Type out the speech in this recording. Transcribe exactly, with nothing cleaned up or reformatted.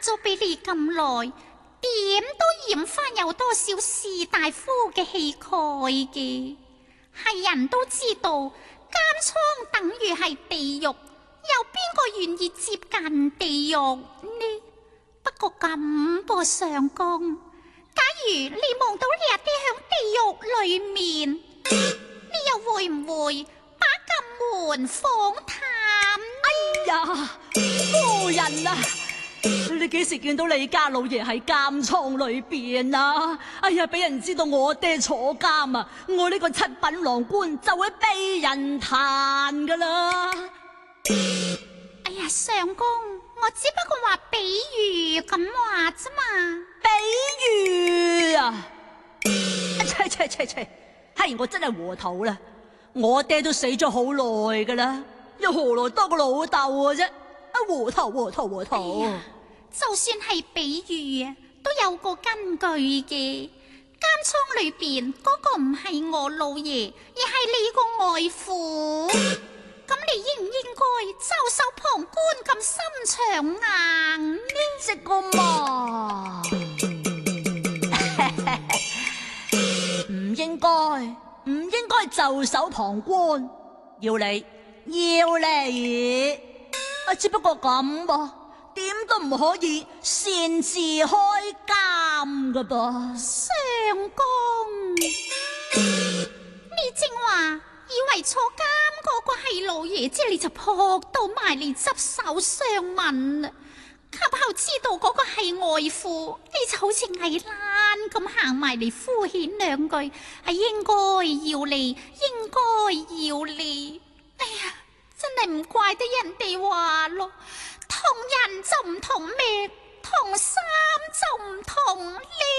咗俾你咁耐，點都嫌翻有多少士大夫嘅氣概嘅。係人都知道監倉等於係地獄，有邊個願意接近地獄呢？不過咁噃，相公，假如你望到你阿爹響地獄裏面，你又會唔會把禁門訪探？ 哎呀，夫人啊，你幾時見到你家老爺喺監倉裏邊啊？哎呀，俾人知道我爹坐監啊，我呢個七品郎官就會被人彈噶啦。 哎呀，相公，我只不過話比喻咁話啫嘛。 比喻啊，切切切切，係我真係和頭啦！我爹都死咗好耐噶啦，又何來多個老豆嘅啫？啊，和頭和頭和頭！ 哎，就算係比喻啊，都有個根據嘅。監倉裏邊嗰個唔係我老爺，而係你個外父。咁你應唔應該袖手旁觀咁心腸硬呢？ 識個嘛？唔應該，唔應該袖手旁觀。要你，要你，啊，只不過咁噃，點都唔可以擅自開監噶噃。 相公，你正話以為坐監嗰個係老爺，即係你就撲到埋嚟執手相問啦。及後知道嗰個係外父，你就好似蟻爛咁行埋嚟敷衍兩句，係應該要你，應該要你。哎呀，真係唔怪得人哋話咯，同人就唔同命，同衫就唔同呢。